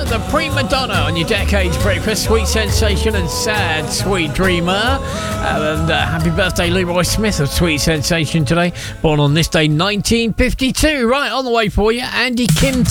the Prima Donna on your Decades Breakfast. Sweet Sensation and Sad Sweet Dreamer. And happy birthday, Leroy Smith of Sweet Sensation today. Born on this day, 1952. Right, on the way for you, Andy Kim.